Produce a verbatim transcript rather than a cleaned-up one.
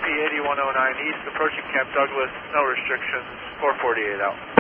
eighty-one oh nine East, approaching Camp Douglas, no restrictions, four forty-eight out.